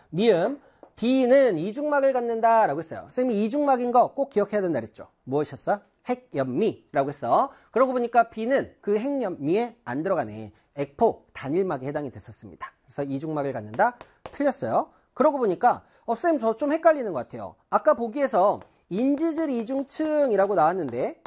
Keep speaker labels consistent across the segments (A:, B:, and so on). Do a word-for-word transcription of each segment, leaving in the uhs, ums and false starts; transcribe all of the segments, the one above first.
A: 미음. B는 이중막을 갖는다 라고 했어요. 쌤이 이중막인 거 꼭 기억해야 된다 그랬죠. 무엇이었어? 핵연미라고 했어. 그러고 보니까 B는 그 핵연미에 안 들어가네. 액포 단일막에 해당이 됐었습니다. 그래서 이중막을 갖는다. 틀렸어요. 그러고 보니까 어, 쌤 저 좀 헷갈리는 것 같아요. 아까 보기에서 인지질 이중층이라고 나왔는데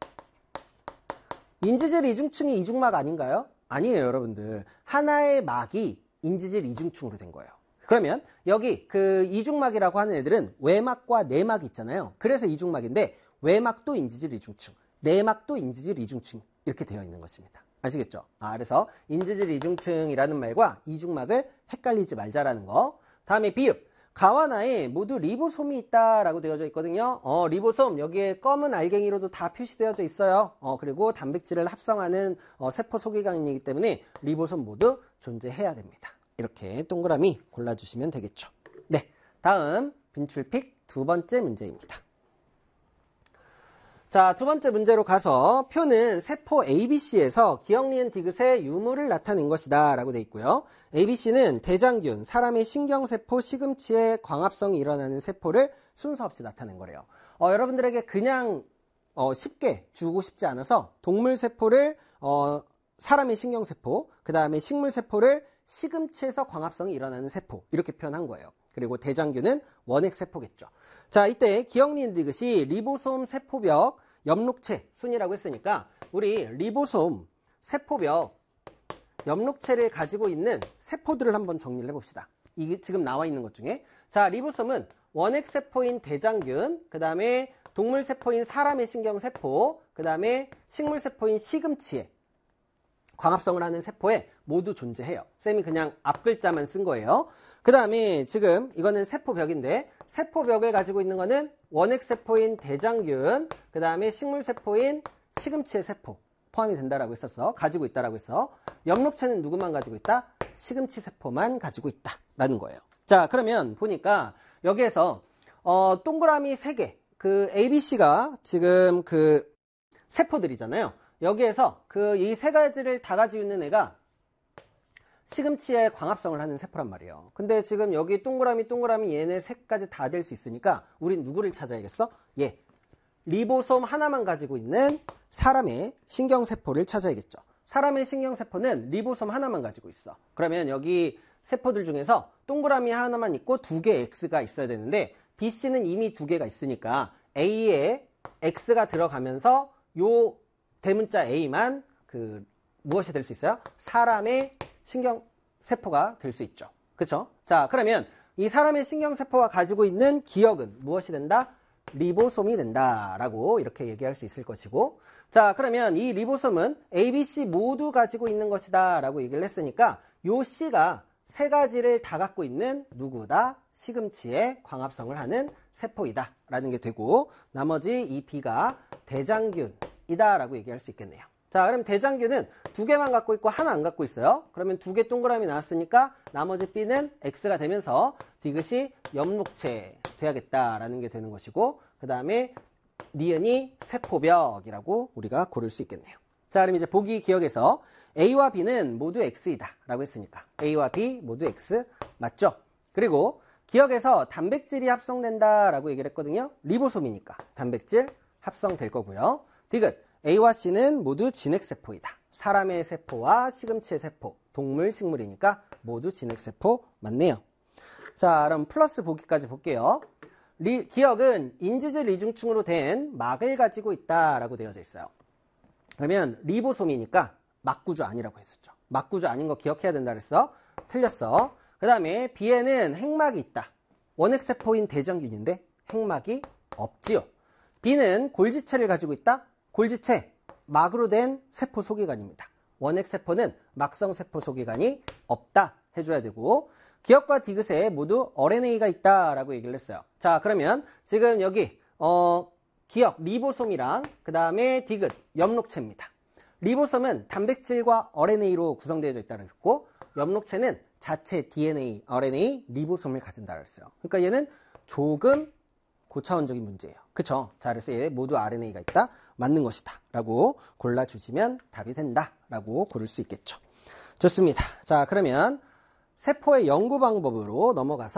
A: 인지질 이중층이 이중막 아닌가요? 아니에요, 여러분들. 하나의 막이 인지질 이중층으로 된 거예요. 그러면 여기 그 이중막이라고 하는 애들은 외막과 내막이 있잖아요. 그래서 이중막인데 외막도 인지질 이중층, 내막도 인지질 이중층 이렇게 되어 있는 것입니다. 아시겠죠? 아, 그래서 인지질 이중층이라는 말과 이중막을 헷갈리지 말자라는 거. 다음에 비읍. 가와나에 모두 리보솜이 있다라고 되어져 있거든요. 어, 리보솜 여기에 검은 알갱이로도 다 표시되어져 있어요. 어, 그리고 단백질을 합성하는 어, 세포 소개관이기 때문에 리보솜 모두 존재해야 됩니다. 이렇게 동그라미 골라주시면 되겠죠. 네, 다음 빈출픽 두 번째 문제입니다. 자, 두 번째 문제로 가서 표는 세포 에이비씨에서 기억, 니은, 디귿의 유무를 나타낸 것이다 라고 돼 있고요. 에이비씨는 대장균, 사람의 신경세포, 시금치의 광합성이 일어나는 세포를 순서 없이 나타낸 거래요. 어, 여러분들에게 그냥 어, 쉽게 주고 싶지 않아서 동물세포를 어, 사람의 신경세포, 그 다음에 식물세포를 시금치에서 광합성이 일어나는 세포 이렇게 표현한 거예요. 그리고 대장균은 원핵세포겠죠. 자, 이때 기억, 니은, 디귿이 리보솜, 세포벽, 엽록체 순이라고 했으니까 우리 리보솜, 세포벽, 엽록체를 가지고 있는 세포들을 한번 정리를 해봅시다. 이게 지금 나와 있는 것 중에 자, 리보솜은 원핵세포인 대장균, 그 다음에 동물세포인 사람의 신경세포, 그 다음에 식물세포인 시금치에 광합성을 하는 세포에 모두 존재해요. 쌤이 그냥 앞글자만 쓴 거예요. 그 다음에 지금 이거는 세포벽인데 세포벽을 가지고 있는 거는 원핵세포인 대장균, 그 다음에 식물세포인 시금치의 세포 포함이 된다라고 했었어. 가지고 있다라고 했어. 엽록체는 누구만 가지고 있다? 시금치 세포만 가지고 있다라는 거예요. 자, 그러면 보니까 여기에서 어, 동그라미 세 개, 그 에이비씨가 지금 그 세포들이잖아요. 여기에서 그 이 세 가지를 다 가지고 있는 애가 시금치에 광합성을 하는 세포란 말이에요. 근데 지금 여기 동그라미 동그라미 얘네 셋까지 다 될 수 있으니까 우린 누구를 찾아야겠어? 예, 리보솜 하나만 가지고 있는 사람의 신경세포를 찾아야겠죠. 사람의 신경세포는 리보솜 하나만 가지고 있어. 그러면 여기 세포들 중에서 동그라미 하나만 있고 두 개 X가 있어야 되는데 B씨는 이미 두 개가 있으니까 A에 X가 들어가면서 요 대문자 A만 그 무엇이 될 수 있어요? 사람의 신경세포가 될 수 있죠. 그쵸? 자, 그러면 이 사람의 신경세포가 가지고 있는 기억은 무엇이 된다? 리보솜이 된다라고 이렇게 얘기할 수 있을 것이고, 자, 그러면 이 리보솜은 A, B, C 모두 가지고 있는 것이다 라고 얘기를 했으니까 요 C가 세 가지를 다 갖고 있는 누구다? 시금치에 광합성을 하는 세포이다 라는 게 되고, 나머지 이 B가 대장균이다 라고 얘기할 수 있겠네요. 자, 그럼 대장균은 두 개만 갖고 있고 하나 안 갖고 있어요. 그러면 두 개 동그라미 나왔으니까 나머지 B는 X가 되면서 디귿이 엽록체 돼야겠다라는 게 되는 것이고, 그 다음에 니은이 세포벽이라고 우리가 고를 수 있겠네요. 자, 그럼 이제 보기 기억에서 A와 B는 모두 X이다 라고 했으니까 A와 B 모두 X 맞죠? 그리고 기억에서 단백질이 합성된다 라고 얘기를 했거든요. 리보솜이니까 단백질 합성될 거고요. 디귿 A와 C는 모두 진핵세포이다. 사람의 세포와 시금치의 세포, 동물, 식물이니까 모두 진핵세포 맞네요. 자, 그럼 플러스 보기까지 볼게요. 리, 기억은 인지질 이중층으로 된 막을 가지고 있다라고 되어져 있어요. 그러면 리보솜이니까 막구조 아니라고 했었죠. 막구조 아닌 거 기억해야 된다 그랬어. 틀렸어. 그 다음에 B에는 핵막이 있다. 원핵세포인 대장균인데 핵막이 없지요. B는 골지체를 가지고 있다. 골지체, 막으로 된 세포 소기관입니다. 원핵세포는 막성세포 소기관이 없다 해줘야 되고, 기억과 디귿에 모두 알엔에이가 있다라고 얘기를 했어요. 자, 그러면 지금 여기 어, 기억 리보솜이랑 그 다음에 디귿 엽록체입니다. 리보솜은 단백질과 알엔에이로 구성되어 있다고 했고, 엽록체는 자체 디엔에이, 알엔에이, 리보솜을 가진다고 했어요. 그러니까 얘는 조금 고차원적인 문제예요. 그쵸? 자, 그래서 얘 모두 알엔에이가 있다. 맞는 것이다. 라고 골라주시면 답이 된다. 라고 고를 수 있겠죠. 좋습니다. 자, 그러면 세포의 연구 방법으로 넘어가서